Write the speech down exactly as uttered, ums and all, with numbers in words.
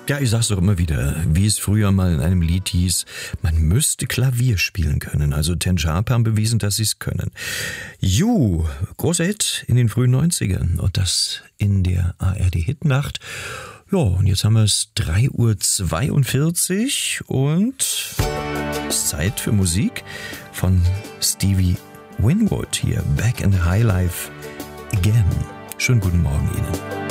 Ja, ich sag's doch immer wieder, wie es früher mal in einem Lied hieß, man müsste Klavier spielen können. Also Ten Sharp haben bewiesen, dass sie es können. You, großer Hit in den frühen neunzigern und das in der A R D-Hitnacht. Ja, und jetzt haben wir es drei Uhr zweiundvierzig und es ist Zeit für Musik von Stevie Winwood hier, Back in the High Life Again. Schönen guten Morgen Ihnen.